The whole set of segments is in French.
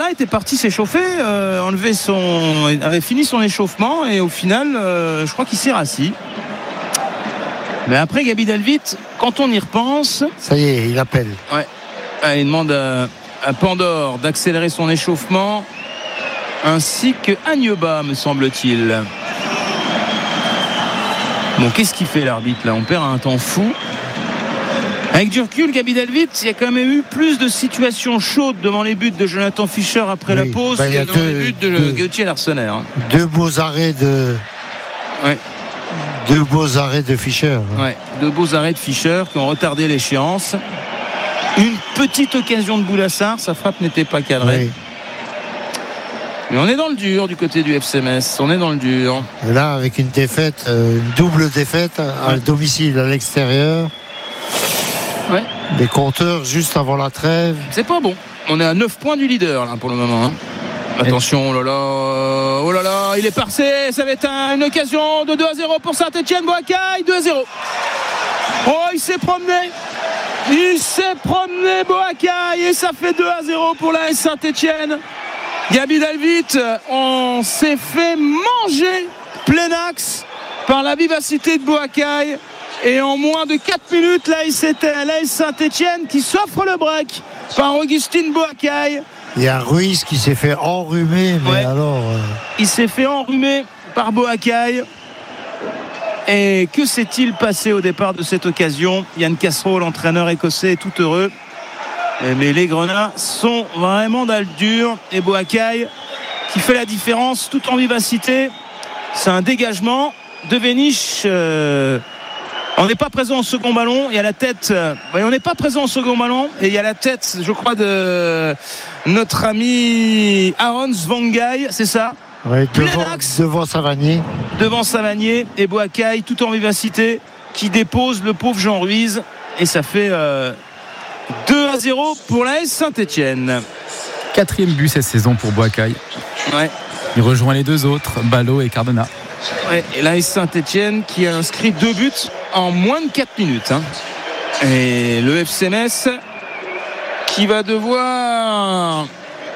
Grena était parti s'échauffer, avait fini son échauffement et au final, je crois qu'il s'est rassis. Mais après, Gabi Delvitt, quand on y repense... Ça y est, il appelle. Ouais. Il demande à Pandore d'accélérer son échauffement, ainsi que Agneba, me semble-t-il. Bon, qu'est-ce qu'il fait l'arbitre là ? On perd un temps fou. Avec du recul, Gabi Delvitt, il y a quand même eu plus de situations chaudes devant les buts de Jonathan Fischer après la pause que devant les buts de Gauthier Larsener. Deux beaux arrêts de... Ouais. Deux beaux arrêts de Fischer. Ouais, deux beaux arrêts de Fischer qui ont retardé l'échéance. Une petite occasion de Boulassar, sa frappe n'était pas cadrée. Oui. Mais on est dans le dur du côté du FC Metz. On est dans le dur. Et là, avec une défaite, une double défaite à domicile, à l'extérieur. Ouais. Des compteurs juste avant la trêve. C'est pas bon. On est à 9 points du leader là pour le moment. Attention, oh là là, il est passé, ça va être une occasion de 2-0 pour Saint-Etienne. Boakai, 2-0. Oh, il s'est promené Boakai et ça fait 2-0 pour la Saint-Etienne. Gabi Delvitt, on s'est fait manger plein axe par la vivacité de Boakai et en moins de 4 minutes, là, c'était l'AS Saint-Etienne qui s'offre le break par Augustine Boakai. Il y a Ruiz qui s'est fait enrhumer, mais ouais. Alors... Il s'est fait enrhumer par Boakai. Et que s'est-il passé au départ de cette occasion ? Yann Cassereau, l'entraîneur écossais, est tout heureux. Mais les Grenats sont vraiment dans le dur. Et Boakai, qui fait la différence tout en vivacité. C'est un dégagement de Véniche. On n'est pas présent au second ballon. Il y a la tête. On n'est pas présent au second ballon. Et il y a la tête, je crois, de notre ami Aaron Svangai, c'est ça ? Oui, devant Savanier. Devant Savanier et Boakai, tout en vivacité, qui dépose le pauvre Jean Ruiz. Et ça fait 2-0 pour l'AS Saint-Etienne. 4e but cette saison pour Boakai. Ouais. Il rejoint les deux autres, Ballot et Cardona. Ouais, et l'AS Saint-Etienne qui a inscrit 2 buts en moins de 4 minutes. Et le FC Metz qui va devoir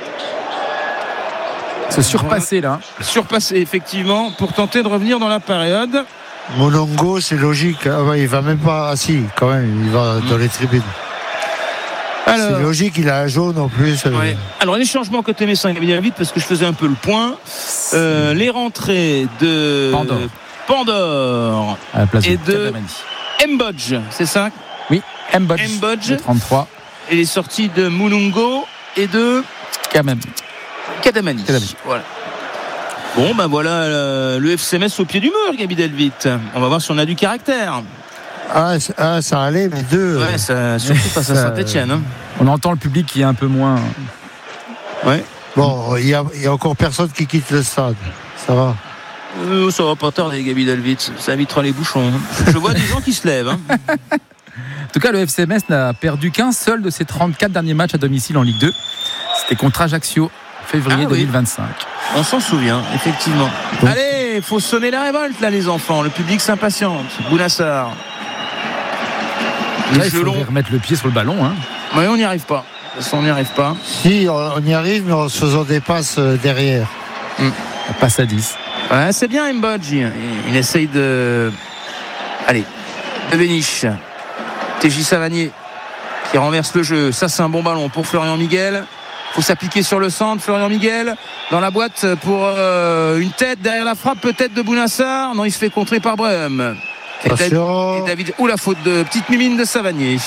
se surpasser là. Surpasser effectivement pour tenter de revenir dans la période. Molongo, c'est logique. Ah ouais, il va même pas assis quand même. Il va dans les tribunes. Alors, c'est logique, il a un jaune en plus. Ouais. Alors les changements côté Messin, il va vite parce que je faisais un peu le point. Les rentrées de Pandore et de Mbodj, c'est ça ? Oui, Mbodj 33. Et les sorties de Mulungo et de Kadamani. Voilà. Bon, ben voilà le FC Metz au pied du mur, Gabi Delvitt. On va voir si on a du caractère. Ça allait, mais deux. Ouais, surtout face à Saint-Etienne. On entend le public qui est un peu moins. Ouais. Bon, il y a encore personne qui quitte le stade. Ça va. Ça va pas tarder, Gabi Delvitt. Ça évitera les bouchons. Je vois des gens qui se lèvent. En tout cas, le FC Metz n'a perdu qu'un seul de ses 34 derniers matchs à domicile en Ligue 2. C'était contre Ajaccio, février 2025. On s'en souvient, effectivement. Donc, allez, il faut sonner la révolte, là, les enfants. Le public s'impatiente. Bounassar. Là, il faudrait remettre le pied sur le ballon. Oui, on n'y arrive pas. On n'y arrive pas. Si, on y arrive, mais en se faisant des passes derrière. On passe à 10. Ouais, c'est bien Mbodj. Il essaye de... Allez, de Véniche. TJ Savanier qui renverse le jeu. Ça, c'est un bon ballon pour Florian Miguel. Il faut s'appliquer sur le centre. Florian Miguel dans la boîte pour une tête derrière la frappe peut-être de Bounassar. Non, il se fait contrer par Breham. Et David. La faute de petite mimine de Savanier.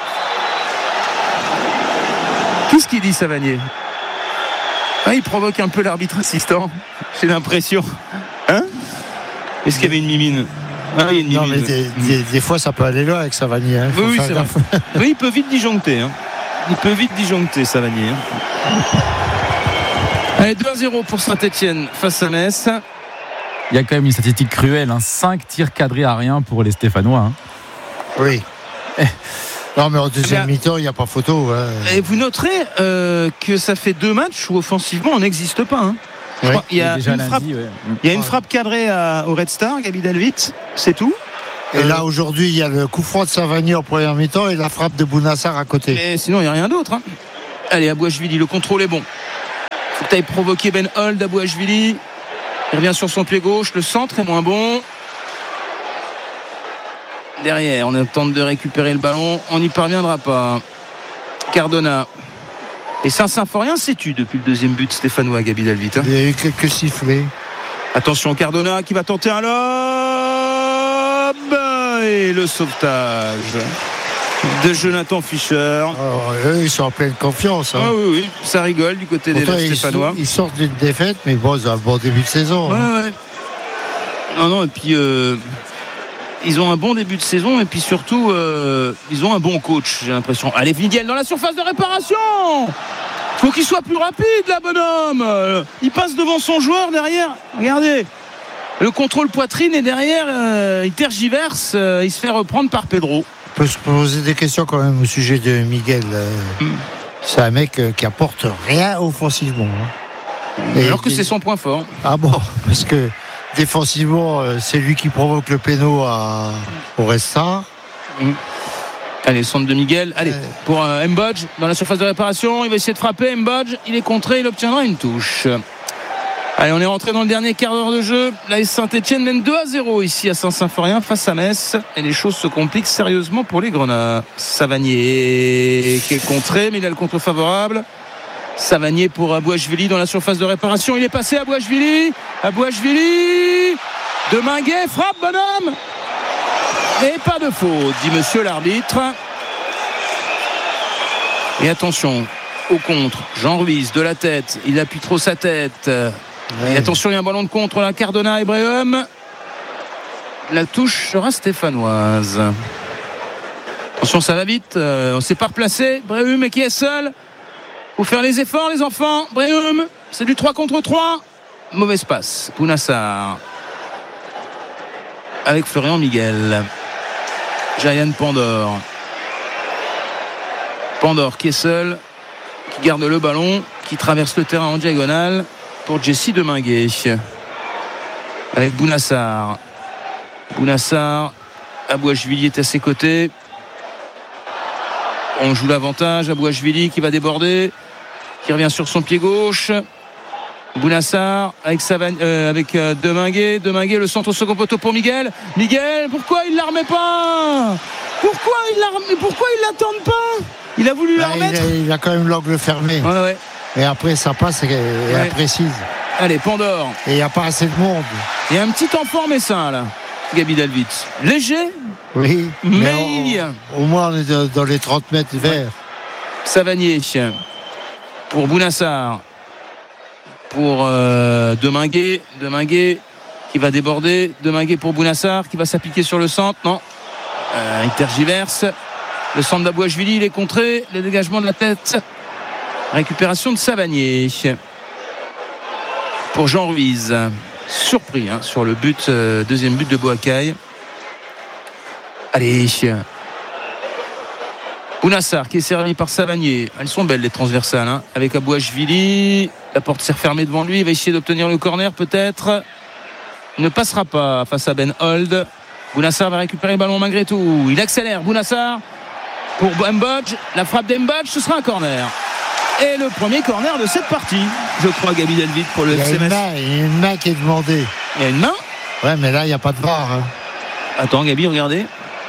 Qu'est-ce qu'il dit, Savanier ? Il provoque un peu l'arbitre assistant. J'ai l'impression. Est-ce qu'il y avait une mimine ? Il y a une mimine. Non, mais des fois, ça peut aller loin avec Savanier. Oui, c'est vrai. Oui, il peut vite disjoncter. Il peut vite disjoncter, Savanier. Allez, 2-0 pour Saint-Etienne face à Metz. Il y a quand même une statistique cruelle, 5 tirs cadrés à rien pour les Stéphanois. Oui. Non, mais en deuxième mi-temps, il n'y a pas photo. Et vous noterez que ça fait 2 matchs où offensivement on n'existe pas. Oui. Il y a une frappe cadrée au Red Star, Gabi Delvitt, c'est tout. Et là, aujourd'hui, il y a le coup franc de Savanier en première mi-temps et la frappe de Bounassar à côté. Et sinon, il n'y a rien d'autre. Allez, à Bouachvili, le contrôle est bon. faut que tu ailles provoquer Ben Holt. Abouachvili, il revient sur son pied gauche. Le centre est moins bon. Derrière, on tente de récupérer le ballon. On n'y parviendra pas. Cardona. Et Saint-Symphorien s'est tu depuis le deuxième but stéphanois, Gabi Delvit. Il y a eu quelques sifflets. Attention, Cardona qui va tenter un lob. Et le sauvetage de Jonathan Fischer. Alors, eux, ils sont en pleine confiance. Hein. Ah oui, ça rigole du côté des Stéphanois. Ils sortent d'une défaite, mais bon, ils ont un bon début de saison. Ouais. Non, et puis ils ont un bon début de saison, et puis surtout, ils ont un bon coach, j'ai l'impression. Allez, Miguel dans la surface de réparation. Faut qu'il soit plus rapide, là, bonhomme. Il passe devant son joueur derrière. Regardez. Le contrôle poitrine et derrière, il tergiverse. Il se fait reprendre par Pedro. On peut se poser des questions quand même au sujet de Miguel. C'est un mec qui apporte rien offensivement. Alors que c'est son point fort. Ah bon, parce que défensivement, c'est lui qui provoque le péno au Resta. Allez, centre de Miguel. Allez, pour Mbodj dans la surface de réparation. Il va essayer de frapper. Mbodj, il est contré. Il obtiendra une touche. Allez, on est rentré dans le dernier quart d'heure de jeu. L'AS Saint-Etienne mène 2-0 ici à Saint-Symphorien face à Metz. Et les choses se compliquent sérieusement pour les Grenats. Savanier qui est contré, mais il a le contre favorable. Savanier pour Abouachvili dans la surface de réparation. Il est passé à Abouachvili. Deminguet frappe, bonhomme. Et pas de faute, dit monsieur l'arbitre. Et attention au contre. Jean Ruiz de la tête. Il appuie trop sa tête. Et attention, il y a un ballon de contre là. Cardona et Brehum. La touche sera stéphanoise. Attention, ça va vite. On ne s'est pas replacé. Brehum qui est seul. Faut faire les efforts, les enfants. Brehum, c'est du 3 contre 3. Mauvaise passe. Bounassar. Avec Florian Miguel. Jayan Pandor. Pandor qui est seul. Qui garde le ballon. Qui traverse le terrain en diagonale. Pour Jesse Deminguet. Avec Bounassar. Abouachvili est à ses côtés. On joue l'avantage. Abouachvili qui va déborder. Qui revient sur son pied gauche. Bounassar avec Deminguet. Deminguet, le centre au second poteau pour Miguel. Pourquoi il ne la remet pas? Pourquoi il l'attend pas? Il a voulu la remettre. Il a quand même l'angle fermé. Ouais. Et après, ça passe et imprécise. Allez, Pandor. Et il n'y a pas assez de monde. Il y a un petit enfant messin, là. Gabi Delvit. Léger. Oui. Mais au moins, on est dans les 30 mètres verts. Savanier. Pour Bounassar. Pour Deminguet qui va déborder. Deminguet pour Bounassar qui va s'appliquer sur le centre. Non. Il tergiverse. Le centre d'Abouachvili, il est contré. Le dégagement de la tête. Récupération de Savanier. Pour Jean Ruiz. Surpris sur le deuxième but de Boakai. Allez. Bounassar qui est servi par Savanier. Elles sont belles les transversales avec Abouachvili. La porte s'est refermée devant lui. Il va essayer d'obtenir le corner peut-être. Il ne passera pas face à Ben Holt. Bounassar va récupérer le ballon malgré tout. Il accélère. Bounassar pour Mbodj. La frappe d'Mbodj, ce sera un corner. Et le premier corner de cette partie, je crois, Gabi Delvit pour le FC Metz. Il y a une main qui est demandée. Il y a une main? Ouais, mais là, il n'y a pas de VAR. Attends, Gabi, regardez.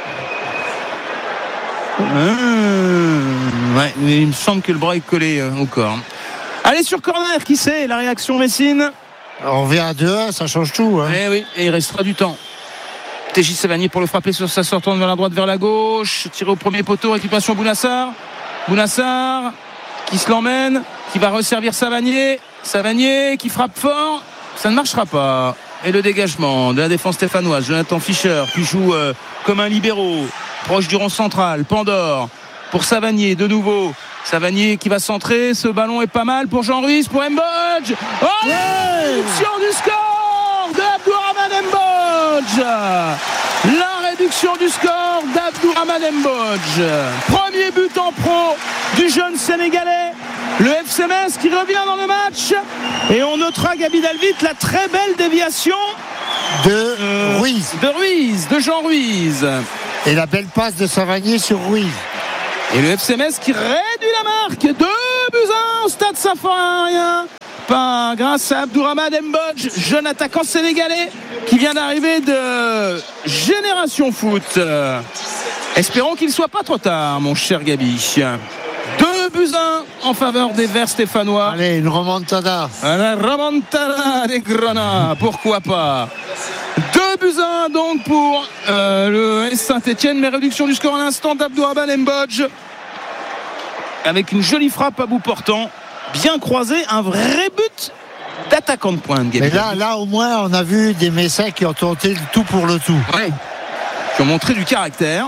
Ouais, mais il me semble que le bras est collé au corps. Allez, sur corner, qui sait? La réaction Messine. On revient à 2-1, ça change tout. Eh oui, et il restera du temps. TJ Savanier pour le frapper sur sa sortante vers la droite, vers la gauche. Tiré au premier poteau, récupération Bounassar qui se l'emmène, qui va resservir Savanier qui frappe fort. Ça ne marchera pas. Et le dégagement de la défense stéphanoise. Jonathan Fischer qui joue comme un libéro, proche du rond central. Pandor pour Savanier de nouveau. Savanier qui va centrer. Ce ballon est pas mal pour Jean Ruiz, pour Mbodj. Oh, réduction du score de Abdourahmane Mbodj. La réduction du score d'Abdourahmane Mbodj. Premier but en pro du jeune Sénégalais. Le FC Metz qui revient dans le match. Et on notera, Gabi Delvit, la très belle déviation de Ruiz. De Jean Ruiz. Et la belle passe de Savanier sur Ruiz. Et le FC Metz qui réduit la marque. 2-1 au stade Symphorien. pas grâce à Abdourahmane Mbodj, jeune attaquant sénégalais qui vient d'arriver de Génération Foot. Espérons qu'il ne soit pas trop tard, mon cher Gabi. 2-1 en faveur des Verts stéphanois. Allez, une remontada. La remontada des Grenats, pourquoi pas. 2-1 donc pour le Saint-Etienne, mais réduction du score à l'instant d'Abdourahmane Mbodj avec une jolie frappe à bout portant, bien croisé, un vrai but d'attaquant de pointe. Mais là au moins on a vu des Messins qui ont tenté le tout pour le tout. Ouais. Qui ont montré du caractère.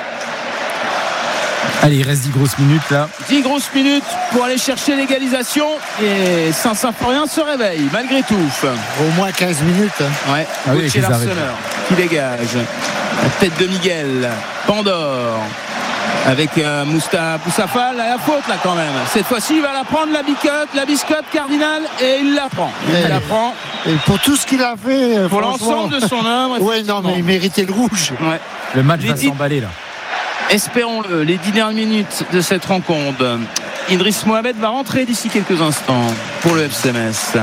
Allez, il reste 10 grosses minutes là. 10 grosses minutes pour aller chercher l'égalisation et Saint-Symphorien se réveille malgré tout. Au moins 15 minutes. Ouais, oui, l'Arseneur qui dégage. La tête de Miguel Pandore avec Moussafal à la faute là quand même. Cette fois-ci il va la prendre la biscotte Cardinal et il la prend. Et pour tout ce qu'il a fait, pour l'ensemble de son œuvre. Oui, non, mais il méritait le rouge. Ouais. Le match va s'emballer là. Espérons-le, les 10 dernières minutes de cette rencontre. Idriss Mohamed va rentrer d'ici quelques instants pour le FC Metz.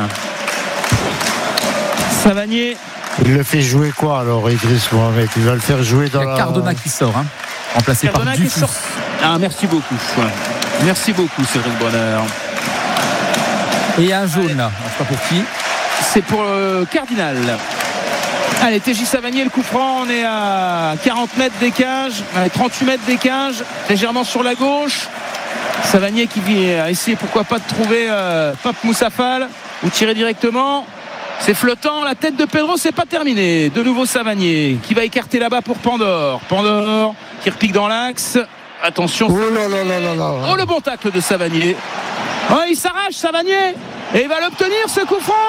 Savanier. Il le fait jouer quoi alors, Idriss Mohamed? Il va le faire jouer dans la... Cardona qui sort, hein, remplacé Cardona par Dufus. Ah, merci beaucoup. Merci beaucoup, Cédric Bonheur. Et il y a un jaune là, je ne sais pas pour qui. C'est pour le Cardinal. Allez, TJ Savanier, le coup franc, on est à 40 mètres des cages, 38 mètres des cages, légèrement sur la gauche. Savanier qui a essayé, pourquoi pas, de trouver Pape Moussafal ou tirer directement. C'est flottant, la tête de Pedro, c'est pas terminé. De nouveau Savanier qui va écarter là-bas pour Pandore. Pandore qui repique dans l'axe. Attention. Oh là là là là là. Oh, le bon tacle de Savanier. Oh, il s'arrache, Savanier. Et il va l'obtenir, ce coup franc.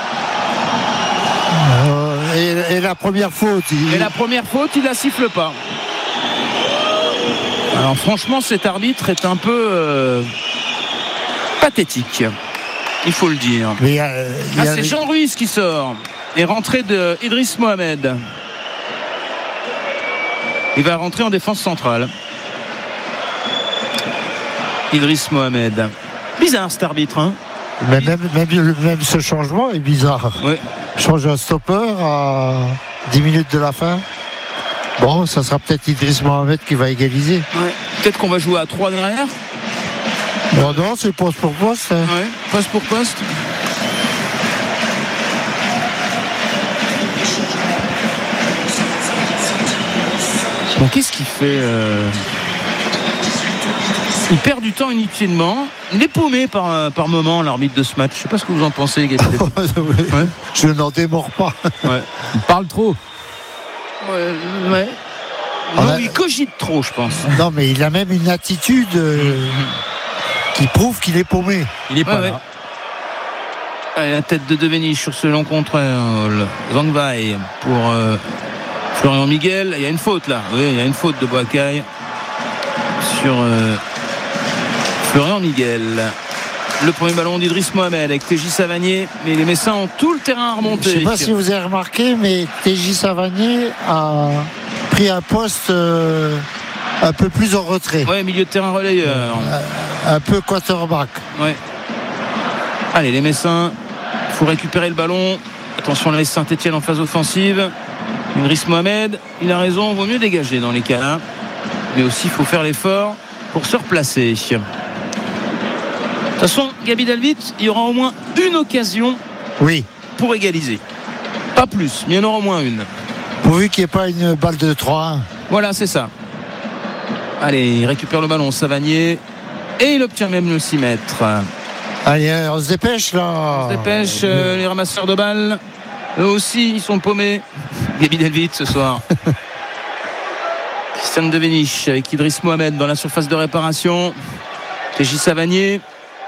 Et la première faute. Et la première faute, il la siffle pas. Alors franchement, cet arbitre est un peu pathétique. Il faut le dire. C'est Jean Ruiz qui sort. Et rentrée de Idriss Mohamed. Il va rentrer en défense centrale. Idriss Mohamed. Bizarre cet arbitre, hein. Mais même ce changement est bizarre. Oui. Change un stopper à 10 minutes de la fin. Bon, ça sera peut-être Idriss Mohamed qui va égaliser. Ouais. Peut-être qu'on va jouer à 3 derrière. Non, c'est poste pour poste. Hein. Ouais, poste pour poste. Bon, qu'est-ce qu'il fait Il perd du temps inutilement. Il est paumé par moment, l'arbitre de ce match. Je ne sais pas ce que vous en pensez, Gabriel. Ouais. Je n'en démords pas. Ouais. Il parle trop. Ouais. Non, il cogite trop, je pense. Non, mais il a même une attitude qui prouve qu'il est paumé. Il est pas là. Allez, la tête de Devenish sur ce long contrôle. Zangwei pour Florian Miguel. Il y a une faute là. Oui, il y a une faute de Boakai sur Florian Miguel. Le premier ballon d'Idriss Mohamed avec TJ Savanier, mais les Messins ont tout le terrain à remonter. Je ne sais pas si vous avez remarqué, mais TJ Savanier a pris un poste un peu plus en retrait. Ouais, milieu de terrain relayeur. Un peu quarterback. Ouais. Allez, les Messins, il faut récupérer le ballon. Attention, la Saint-Etienne en phase offensive. Idriss Mohamed, il a raison, vaut mieux dégager dans les cas-là. Mais aussi, il faut faire l'effort pour se replacer. De toute façon, Gabi Delvit, il y aura au moins une occasion pour égaliser. Pas plus, mais il y en aura au moins une. Pourvu qu'il n'y ait pas une balle de 3-1. Voilà, c'est ça. Allez, il récupère le ballon, Savanier. Et il obtient même le 6 mètres. Allez, on se dépêche là. On se dépêche, les ramasseurs de balles. Eux aussi, ils sont paumés. Gabi Delvit ce soir. Christian Devenish avec Idriss Mohamed dans la surface de réparation. TJ Savanier.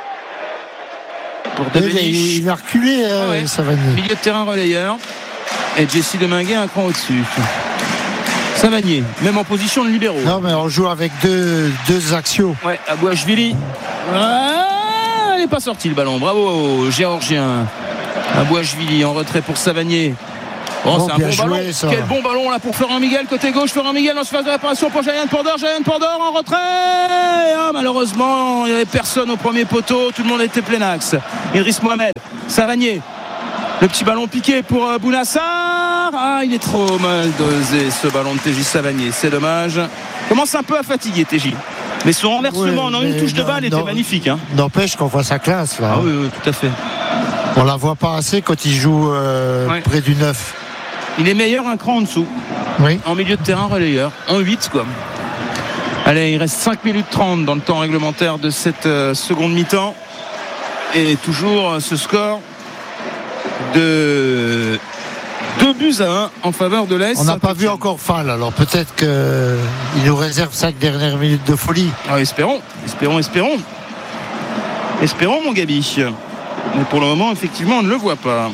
Pour Devenish. Il a reculé, Savanier. Milieu de terrain relayeur. Et Jesse Deminguet un cran au-dessus. Savanier, même en position de libéraux. Non, mais on joue avec deux axiaux. Ouais, Abouachvili. Il n'est pas sorti le ballon. Bravo, Géorgien. Abouachvili en retrait pour Savanier. Oh, c'est un bon joué, ballon. ça. Quel bon ballon là pour Florian Miguel, côté gauche. Florian Miguel en surface de réparation pour Giant Pandor. Giant Pandor en retrait. Ah, malheureusement, il n'y avait personne au premier poteau. Tout le monde était plein axe. Idriss Mohamed, Savanier. Le petit ballon piqué pour Bounassar. Ah, il est trop mal dosé ce ballon de TJ Savanier. C'est dommage. Commence un peu à fatiguer TJ. Mais son renversement en une touche de balle était magnifique. Hein. N'empêche qu'on voit sa classe là. Ah oui, tout à fait. On la voit pas assez quand il joue près du 9. Il est meilleur un cran en dessous. Oui. En milieu de terrain relayeur. En 8 quoi. Allez, il reste 5 minutes 30 dans le temps réglementaire de cette seconde mi-temps. Et toujours ce score de 2-1 en faveur de l'AS. On n'a pas vu encore Fall, alors peut-être qu'il nous réserve 5 dernières minutes de folie. Ah, espérons mon Gabi. Mais pour le moment, effectivement, on ne le voit pas.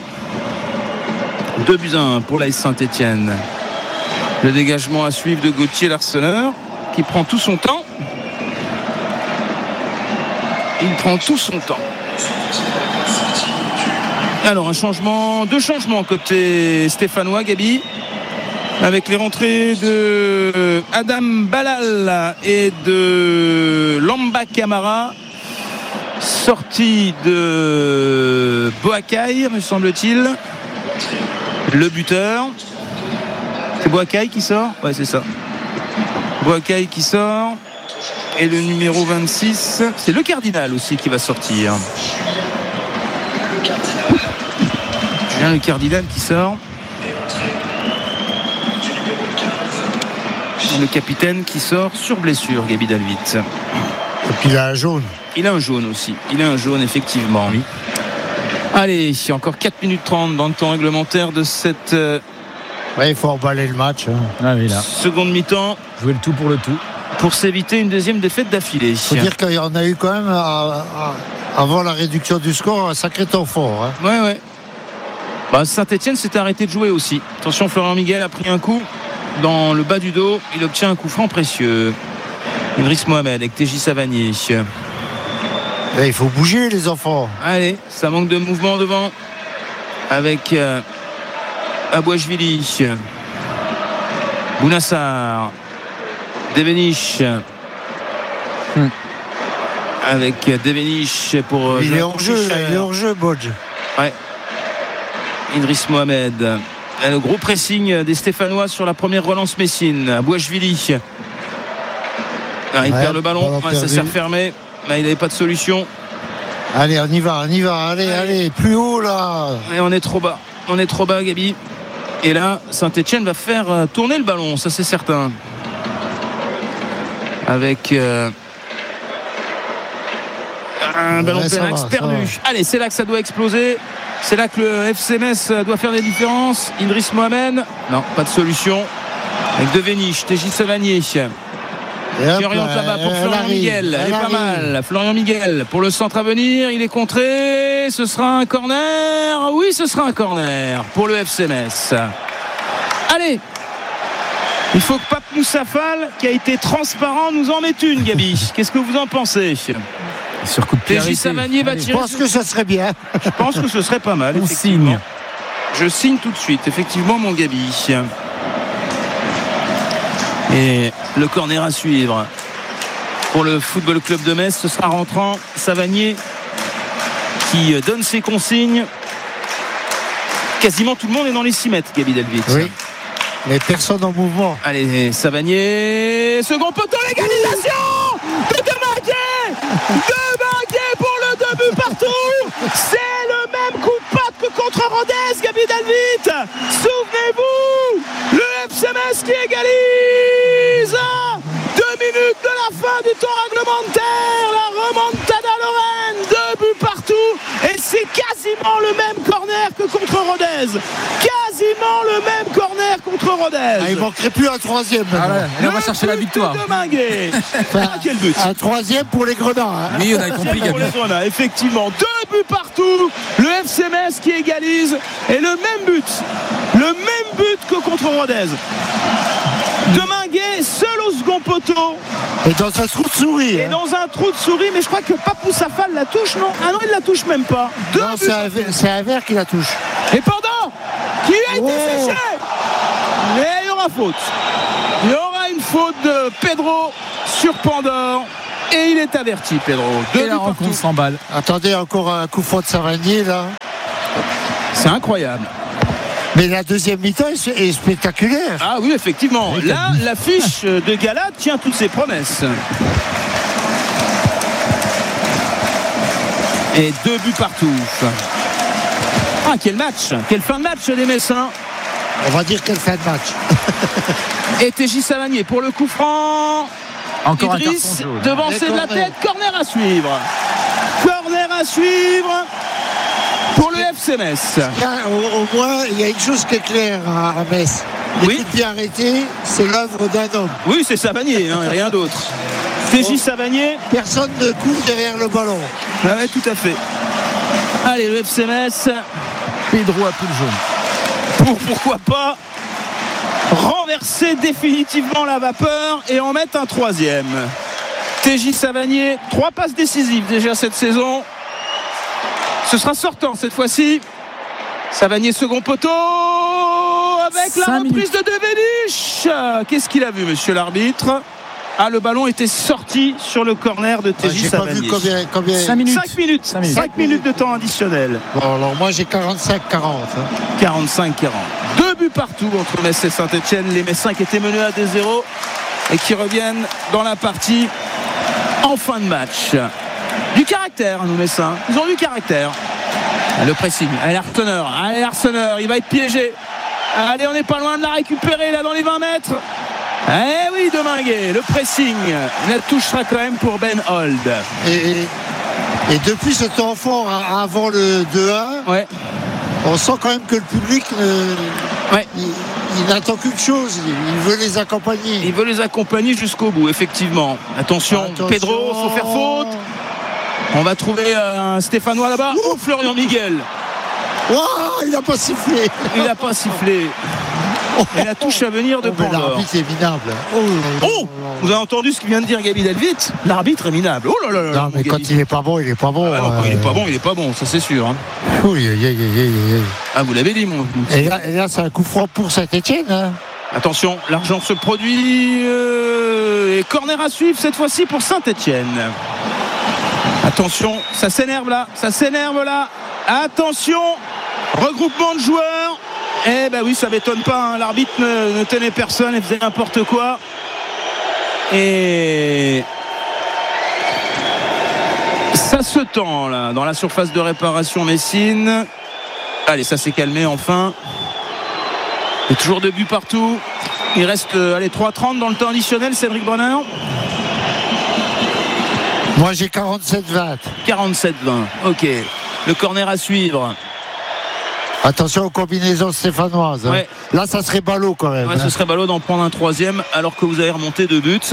2-1 pour l'AS Saint-Etienne. Le dégagement à suivre de Gauthier l'Arseneur qui prend tout son temps. Il prend tout son temps. Alors deux changements côté stéphanois, Gabi, avec les rentrées de Adam Balal et de Lamba Camara, sortie de Boakai, me semble-t-il, le buteur. C'est Boakai qui sort ? Ouais, c'est ça. Boakai qui sort. Et le numéro 26, c'est le Cardinal aussi qui va sortir. Le Cardinal qui sort. Le capitaine qui sort sur blessure, Gabi Dalvit. Et puis il a un jaune. Il a un jaune aussi. Il a un jaune, effectivement. Oui. Allez, il y a encore 4 minutes 30 dans le temps réglementaire de cette il faut emballer le match. Ah, oui, là. Seconde mi-temps. Jouer le tout pour le tout. Pour s'éviter une deuxième défaite d'affilée. Il faut dire qu'il y en a eu quand même, avant la réduction du score, un sacré temps fort. Hein. Ouais. Saint-Etienne s'était arrêté de jouer aussi. Attention, Florian Miguel a pris un coup dans le bas du dos. Il obtient un coup franc précieux. Idriss Mohamed avec TJ Savanier. Il faut bouger les enfants. Allez, ça manque de mouvement devant. Avec Abouachvili. Bounassar. Devenish. Avec Devenish pour... Il est hors jeu, Bodge. Ouais. Idriss Mohamed. Le gros pressing des Stéphanois sur la première relance Messine. Abouachvili. Il perd le ballon. Ça s'est refermé. Mais il n'avait pas de solution. Allez, on y va. Allez, plus haut là. Et on est trop bas, Gabi. Et là, Saint-Etienne va faire tourner le ballon, ça c'est certain. Avec un ballon pénax perdu. Allez, c'est là que ça doit exploser. C'est là que le FC Metz doit faire des différences. Idriss Mohamed, non, pas de solution. Avec Devenish, TJ Savanier qui oriente là-bas pour Florian Miguel. Elle est pas mal. Florian Miguel pour le centre à venir. Il est contré. Ce sera un corner. Oui, ce sera un corner pour le FC Metz. Allez, il faut que Pape Moussa Fall, qui a été transparent, nous en mette une, Gabi. Qu'est-ce que vous en pensez ? Sur coup de pied. TJ Savanier va tirer. Je pense que ce serait bien. Je pense que ce serait pas mal. On signe. Je signe tout de suite, effectivement, mon Gabi. Et le corner à suivre pour le Football Club de Metz. Ce sera rentrant. Savanier qui donne ses consignes. Quasiment tout le monde est dans les 6 mètres, Gabi Delvit. Oui, mais personne en mouvement. Allez, Savanier. Second poteau, l'égalisation de Demanguet pour le 2 buts partout. C'est le même coup de patte que contre Rodez, Gabi Delvit. Souvenez-vous, le FC Metz qui égalise 2 minutes de la fin du temps réglementaire. La remontada Lorraine, 2 buts partout. Et c'est quasiment le même corner que contre Rodez. Quasiment le même corner contre Rodez. Il manquerait plus un troisième. On va chercher la victoire. Quel but. Un troisième pour les Grenats. Hein. Oui, on a compris. Pour les Grenats, effectivement, 2 buts partout. Le FC Metz qui égalise. Et le même but que contre Rodez. Demanguet seul au second poteau. Et dans un trou de souris. Mais je crois que Pape Moussa Fall la touche, non ? Ah non, il la touche même pas. Non, c'est un verre qui la touche. Et pendant qui a été séché. Mais il y aura faute. Il y aura une faute de Pedro sur Pandore. Et il est averti, Pedro. Et la rencontre s'emballe. Attendez, encore un coup franc de Savanier, là. C'est incroyable. Mais la deuxième mi-temps est spectaculaire. Ah oui, effectivement. Là, l'affiche de Gala tient toutes ses promesses. Et 2 buts partout. Ah, quel match. Quelle fin de match des Messins. On va dire quelle fin de match. Et TJ Savanier pour le coup franc. Encore Idriss, un carton jaune. devancé de la tête. Corner à suivre. Corner à suivre pour le FC Metz. Au moins, il y a une chose qui est claire à Metz. Les coups de pied arrêtés, c'est l'œuvre d'un homme. Oui, c'est Savanier, hein, rien d'autre. TJ Savanier. Personne ne court derrière le ballon. Ah ouais, tout à fait. Allez, le FC Metz. Pedro a pris le jaune. Pourquoi pas renverser définitivement la vapeur et en mettre un troisième. TJ Savanier, 3 passes décisives déjà cette saison. Ce sera sortant cette fois-ci. Savanier second poteau avec la reprise de Devenish. Qu'est-ce qu'il a vu, monsieur l'arbitre? Ah, le ballon était sorti sur le corner de TJ Savanier. J'ai pas vu combien 5 minutes. 5 minutes de temps additionnel. Bon, alors moi j'ai 45-40. 45-40. 2 buts partout entre Metz et Saint-Etienne. Les Messins qui étaient menés à 2-0 et qui reviennent dans la partie en fin de match. Du caractère, nos Messins. Ils ont du caractère. Le pressing. Allez, Arseneur. Il va être piégé. Allez, on n'est pas loin de la récupérer là dans les 20 mètres. Eh oui, Deminguet, le pressing. La touche sera quand même pour Ben Hold. Et depuis ce temps fort avant le 2-1, ouais. On sent quand même que le public il n'attend qu'une chose, il veut les accompagner. Il veut les accompagner jusqu'au bout, effectivement. Attention. Pedro, faut faire faute. On va trouver un Stéphanois là-bas. Oh, Florian Miguel. Oh, il n'a pas sifflé. Et la touche à venir de Pandore. L'arbitre est minable. Oh, vous avez entendu ce que vient de dire Gaby Delvit? L'arbitre est minable. Oh là là là. Non, mais quand il n'est pas bon, il n'est pas bon. Ah non, quand il est pas bon, ça c'est sûr. Hein. Oui. Ah, vous l'avez dit, mon. Et là, c'est un coup franc pour Saint-Etienne. Hein. Attention, l'argent se produit. Et corner à suivre cette fois-ci pour Saint-Etienne. Attention, ça s'énerve là. Attention, regroupement de joueurs. Eh ben oui, ça m'étonne pas, hein. L'arbitre ne tenait personne et faisait n'importe quoi. Et ça se tend là dans la surface de réparation Messine. Allez, ça s'est calmé enfin. Il y a toujours 2 buts partout. Il reste 3:30 dans le temps additionnel, Cédric Brunner. Moi j'ai 47-20. 47-20, ok. Le corner à suivre. Attention aux combinaisons stéphanoises. Ouais. Là, ça serait ballot quand même. Ouais, ce serait ballot d'en prendre un troisième alors que vous avez remonté 2 buts.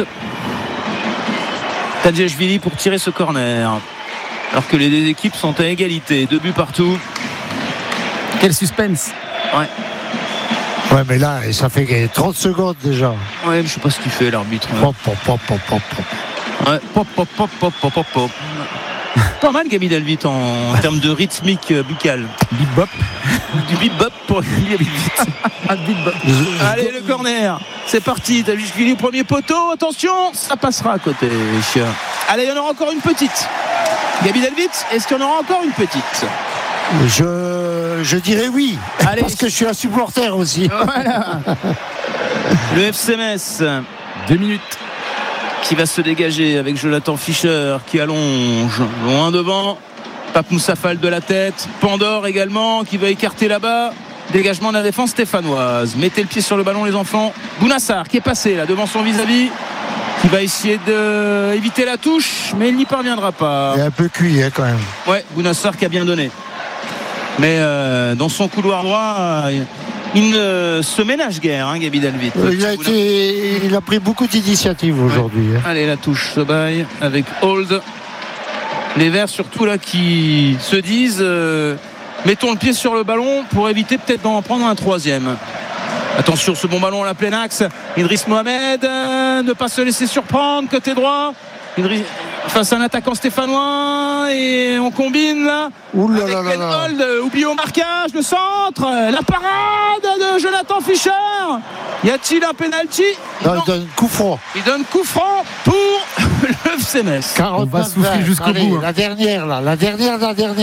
Tadjeshvili pour tirer ce corner. Alors que les 2 équipes sont à égalité. 2 buts partout. Quel suspense. Ouais, mais là, ça fait 30 secondes déjà. Ouais, je sais pas ce qu'il fait l'arbitre. Pop. Ouais, pop. Pas mal Gaby Delvit en termes de rythmique buccale. Bip-bop. Du bip-bop pour Gaby Delvit. Allez, le corner. C'est parti. Tadjeshvili, premier poteau. Attention, ça passera à côté. Allez, il y en aura encore une petite. Gaby Delvit, est-ce qu'il y en aura encore une petite? Je dirais oui. Allez. Parce que je suis un supporter aussi. Voilà. Le FC Metz. 2 minutes. Qui va se dégager avec Jonathan Fischer qui allonge loin devant. Pape Moussafal de la tête. Pandore également qui va écarter là-bas. Dégagement de la défense stéphanoise. Mettez le pied sur le ballon les enfants. Bounassar qui est passé là devant son vis-à-vis. Qui va essayer d'éviter la touche, mais il n'y parviendra pas. Il est un peu cuit quand même. Ouais, Bounassar qui a bien donné. Mais dans son couloir droit, il ne se ménage guère, Gaby Delvit. Il a pris beaucoup d'initiatives aujourd'hui. Ouais. Allez, la touche se baille avec Hold. Les Verts surtout là qui se disent mettons le pied sur le ballon pour éviter peut-être d'en prendre un troisième. Attention, ce bon ballon à la pleine axe. Idriss Mohamed, ne pas se laisser surprendre côté droit. face à un attaquant stéphanois et on combine là avec Ben Holt, oublié au marquage, le centre, la parade de Jonathan Fischer. Y a-t-il un penalty? Non, il donne coup franc. Il donne coup franc pour le FC Metz. On va souffler jusqu'au bout. La dernière. La dernière,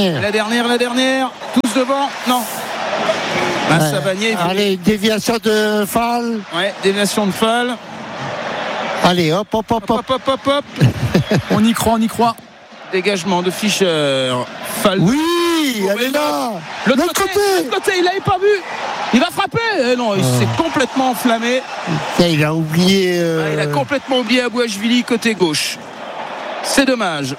tous devant. Non. Savanier. Allez, une déviation de Fall. Ouais, déviation de Fall. Allez, hop. On y croit. Dégagement de Fischer. Fall. Oui, elle est là. L'autre côté, il l'avait pas vu. Il va frapper. Non, il s'est complètement enflammé. Il a oublié. Il a complètement oublié Abouachvili côté gauche. C'est dommage.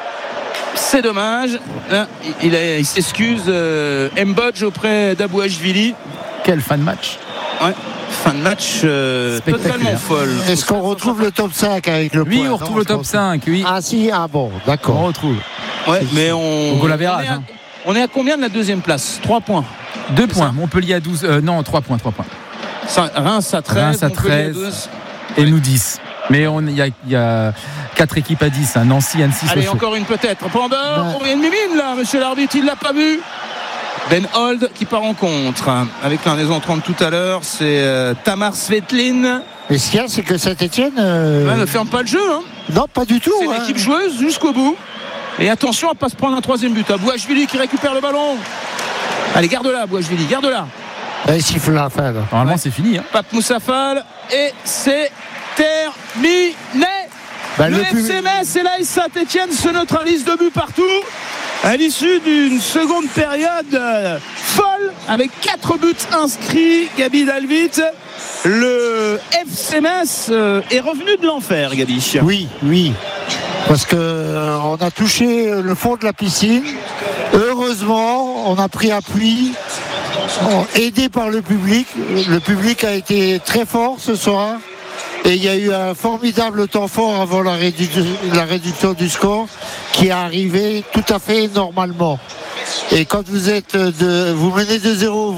Il s'excuse Mbodj auprès d'Abouachvili. Quelle fin de match. Ouais. Fin de match totalement folle. Est-ce qu'on retrouve le top 5 avec le point? Oui, on retrouve le top 5, oui. Ah si, bon, d'accord. On retrouve. Ouais, mais on est à combien de la deuxième place? 3 points. 2 points. Montpellier à 12. Non, 3 points. Reims à 13. Et nous 10. Mais il y a 4 équipes à 10. Nancy, Annecy, Allez, Sochaux. encore une peut-être. Pendant, on vient de mimine là, monsieur l'arbitre, il l'a pas vu. Ben Holt qui part en contre avec l'un des entrants de tout à l'heure, c'est Tamar Svetlin. Mais ce qu'il y a, c'est que Saint-Etienne ne ferme pas le jeu. Non, pas du tout. C'est une équipe joueuse jusqu'au bout. Et attention à ne pas se prendre un troisième but. Abouachvili qui récupère le ballon. Allez, garde-la, Abouachvili, garde-la. Il siffle la fin. Là. Normalement, c'est fini. Pape Moussa Fall. Et c'est terminé. Le FC Metz et l'AS Saint-Etienne se neutralisent 2 buts partout à l'issue d'une seconde période folle avec 4 buts inscrits. Gabi Dalvit, le FC Metz est revenu de l'enfer, Gabi. Oui, parce que on a touché le fond de la piscine. Heureusement, on a pris appui, aidé par le public. Le public a été très fort ce soir. Et il y a eu un formidable temps fort avant la réduction du score qui est arrivé tout à fait normalement. Et quand vous menez 2-0,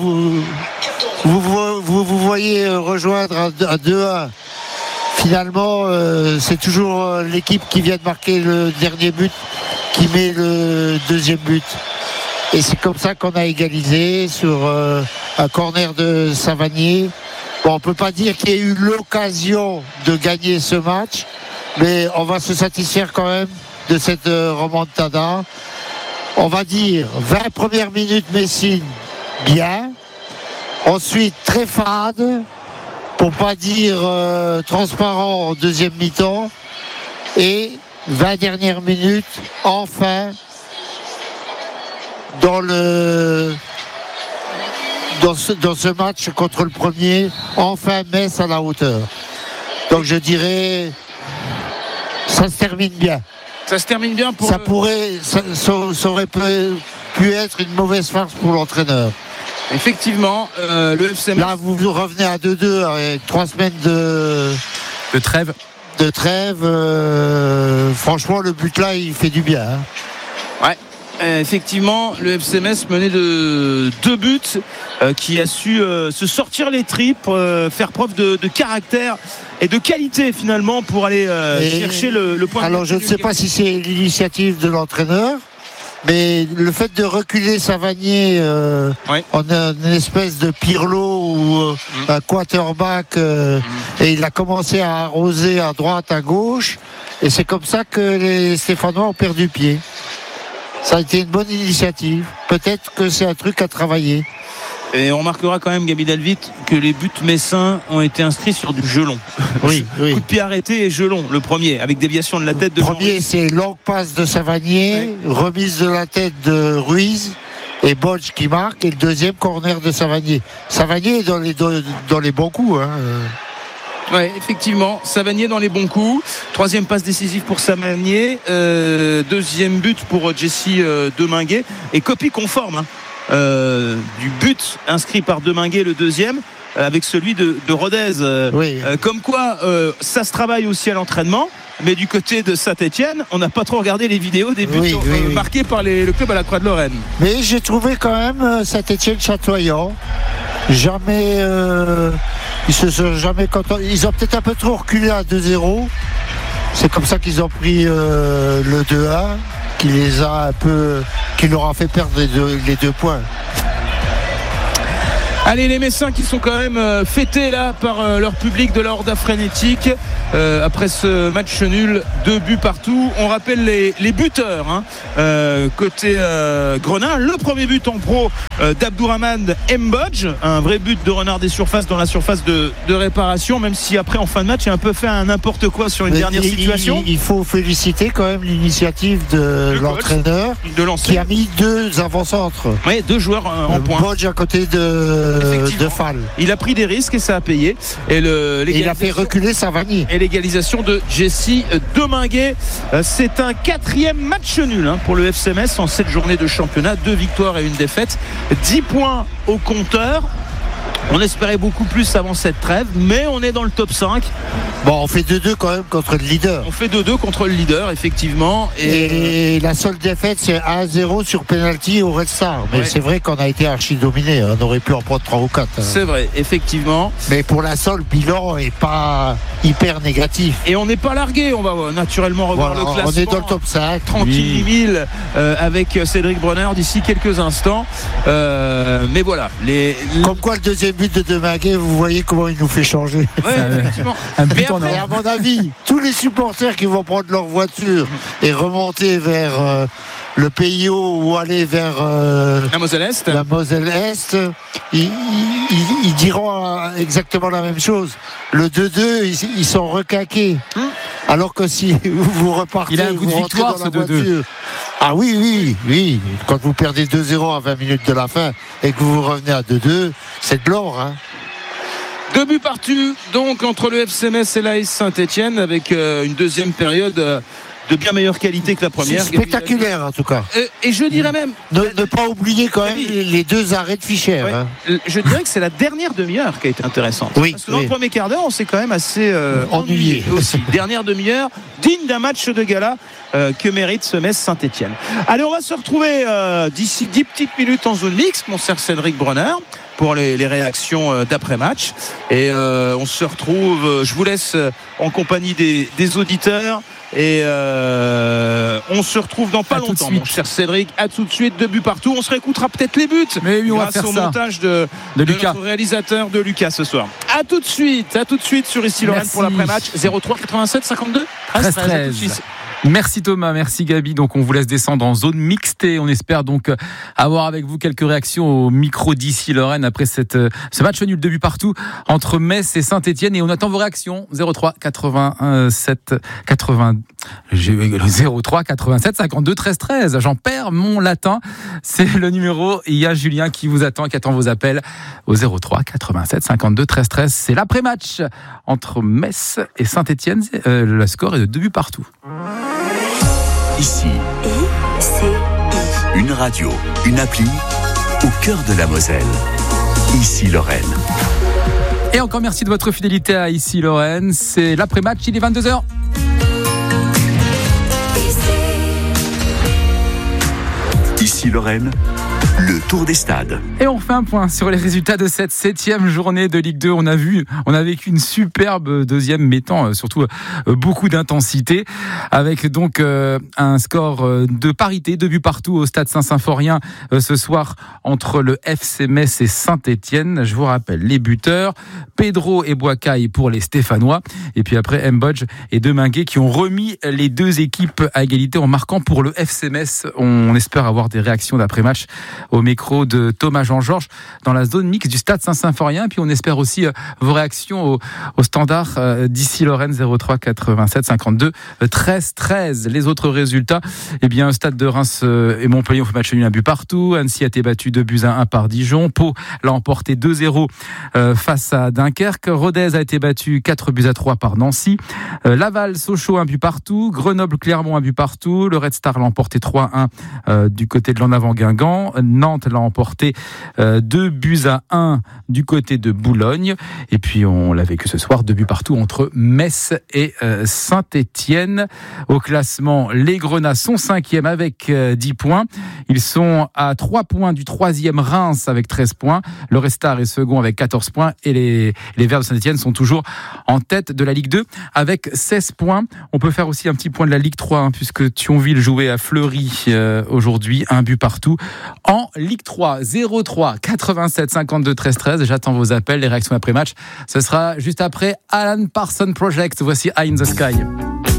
vous voyez rejoindre à 2-1. Finalement, c'est toujours l'équipe qui vient de marquer le dernier but qui met le deuxième but. Et c'est comme ça qu'on a égalisé sur un corner de Savanier. Bon, on ne peut pas dire qu'il y ait eu l'occasion de gagner ce match, mais on va se satisfaire quand même de cette remontada. On va dire 20 premières minutes Messine, bien. Ensuite, très fade, pour pas dire transparent en deuxième mi-temps. Et 20 dernières minutes, enfin, dans ce match contre le premier, enfin Metz à la hauteur. Donc je dirais, ça se termine bien. Ça se termine bien pour. Ça aurait pu être une mauvaise farce pour l'entraîneur. Effectivement, le FC Metz. Là, vous revenez à 2-2 avec 3 semaines de trêve. Franchement, le but là, il fait du bien. Ouais. Effectivement, le FC Metz mené de 2 buts, qui a su se sortir les tripes, faire preuve de caractère et de qualité finalement pour aller chercher le point. Alors je ne sais pas si c'est l'initiative de l'entraîneur, mais le fait de reculer Savanier en une espèce de Pirlo ou un quarterback, et il a commencé à arroser à droite, à gauche, et c'est comme ça que les Stéphanois ont perdu pied. Ça a été une bonne initiative. Peut-être que c'est un truc à travailler. Et on remarquera quand même, Gabi Dalvit, que les buts messins ont été inscrits sur du gelon. Oui. Coup de pied arrêté et gelon, le premier, avec déviation de la tête de Le premier, c'est longue passe de Savanier, remise de la tête de Ruiz et Bodge qui marque. Et le deuxième, corner de Savanier. Savanier est dans les bons coups. Oui, effectivement, Savanier dans les bons coups. Troisième passe décisive pour Savanier. Deuxième but pour Jesse Deminguet. Et copie conforme du but inscrit par Deminguet, le deuxième, avec celui de Rodez. Comme quoi, ça se travaille aussi à l'entraînement. Mais du côté de Saint-Etienne, on n'a pas trop regardé les vidéos des buts marqués par le club à la Croix-de-Lorraine. Mais j'ai trouvé quand même Saint-Etienne chatoyant. Jamais... Ils se sont jamais contents. Ils ont peut-être un peu trop reculé à 2-0. C'est comme ça qu'ils ont pris le 2-1, qui leur a fait perdre les deux points. Allez, les Messins qui sont quand même fêtés là par leur public de la Horda frénétique après ce match nul, 2 buts partout. On rappelle les buteurs côté Grenat. Le premier but en pro d'Abdourahmane Mbodj, un vrai but de renard des surfaces dans la surface de réparation, même si après en fin de match il a un peu fait un n'importe quoi sur une dernière situation. Il faut féliciter quand même l'initiative de l'entraîneur qui a mis 2 avant-centres. Oui, 2 joueurs en point. Mbodj à côté de Fall. Il a pris des risques et ça a payé. Et il a fait reculer Savani. Et l'égalisation de Jesse Dominguet. C'est un 4e match nul pour le FC Metz en 7 journées de championnat. 2 victoires et 1 défaite. 10 points au compteur. On espérait beaucoup plus avant cette trêve, mais on est dans le top 5. Bon, on fait 2-2 quand même contre le leader. On fait 2-2 contre le leader, effectivement. Et la seule défaite, c'est 1-0 sur penalty au Red Star. Mais c'est vrai qu'on a été archi-dominé. On aurait pu en prendre 3 ou 4. C'est vrai, effectivement. Mais pour l'instant, le bilan n'est pas hyper négatif. Et on n'est pas largué. On va naturellement revoir le classement. On est dans le top 5. Tranquille, avec Cédric Brenner d'ici quelques instants. Mais voilà. Comme quoi, le deuxième but de Dominguet, vous voyez comment il nous fait changer. Ouais, effectivement. Mais après, à mon avis, tous les supporters qui vont prendre leur voiture et remonter vers le PIO ou aller vers la Moselle-Est, ils diront exactement la même chose. Le 2-2, ils sont recaqués. Alors que si vous repartez, il a un goût de victoire, ce 2-2. Ah oui. Quand vous perdez 2-0 à 20 minutes de la fin et que vous revenez à 2-2, c'est de l'or. 2 buts partout, donc, entre le FC Metz et l'AS Saint-Etienne, avec une deuxième période de bien meilleure qualité que la première. C'est spectaculaire, en tout cas. Et je dirais même... Ne pas oublier quand même les 2 arrêts de Fischer. Je dirais que c'est la dernière demi-heure qui a été intéressante. Oui, parce que dans le premier quart d'heure, on s'est quand même assez ennuyé aussi. Dernière demi-heure, digne d'un match de gala que mérite ce Metz Saint-Etienne. Allez, on va se retrouver d'ici 10 petites minutes en zone mixte, mon cher Cédric Brenner, pour les réactions d'après-match. Et on se retrouve, je vous laisse en compagnie des auditeurs. Et on se retrouve dans pas longtemps, mon cher Cédric. À tout de suite, 2 buts partout. On se réécoutera peut-être les buts. Mais oui, on grâce va faire au ça. montage de Lucas, notre réalisateur de Lucas ce soir. À tout de suite sur Ici Lorraine pour l'après-match. 03 87 52 13 13. Merci Thomas, merci Gabi. Donc on vous laisse descendre en zone mixte et on espère donc avoir avec vous quelques réactions au micro d'Ici Lorraine après ce match nul, 2 buts partout entre Metz et Saint-Etienne, et on attend vos réactions. 03 87 52 13 13. J'en perds mon latin. C'est le numéro. Il y a Julien qui vous attend, qui attend vos appels au 03 87 52 13 13. C'est l'après-match entre Metz et Saint-Etienne. Le score est de 2 buts partout. Ici, une radio, une appli au cœur de la Moselle. Ici Lorraine. Et encore merci de votre fidélité à Ici Lorraine. C'est l'après-match, il est 22h. Ici Lorraine, le tour des stades. Et on fait un point sur les résultats de cette 7e journée de Ligue 2. On a vécu une superbe deuxième mi-temps, surtout beaucoup d'intensité, avec donc un score de parité, 2 buts partout au stade Saint-Symphorien ce soir entre le FC Metz et Saint-Etienne. Je vous rappelle les buteurs, Pedro et Boakai pour les Stéphanois, et puis après Mbodj et Dominguet qui ont remis les 2 équipes à égalité en marquant pour le FC Metz. On espère avoir des réactions d'après-match au micro de Thomas Jean-Georges dans la zone mixte du stade Saint-Symphorien. Puis on espère aussi vos réactions au standard d'Ici Lorraine 03 87 52 13 13. Les autres résultats, stade de Reims et Montpellier ont fait match nul, 1 but partout. Annecy a été battu 2-1 par Dijon. Pau l'a emporté 2-0 face à Dunkerque. Rodez a été battu 4-3 par Nancy. Laval, Sochaux, 1 but partout. Grenoble, Clermont, 1 but partout. Le Red Star l'a emporté 3-1 du côté de l'en avant Guingamp. Nantes l'a emporté 2-1 du côté de Boulogne. Et puis on l'a vécu ce soir, 2 buts partout entre Metz et Saint-Étienne. Au classement, les Grenats sont 5e avec 10 points. Ils sont à 3 points du 3e Reims avec 13 points. Le Restart est second avec 14 points. Et les Verts de Saint-Étienne sont toujours en tête de la Ligue 2 avec 16 points. On peut faire aussi un petit point de la Ligue 3 puisque Thionville jouait à Fleury aujourd'hui, 1 but partout. En Ligue 3, 0-3, 87 52 13 13. J'attends vos appels, les réactions après match. Ce sera juste après Alan Parsons Project. Voici Eye in the Sky.